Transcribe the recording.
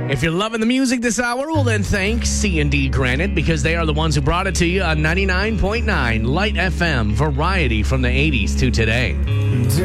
If you're loving the music this hour, well then thank C&D Granite because they are the ones who brought it to you on 99.9 Light FM, variety from the 80s to today.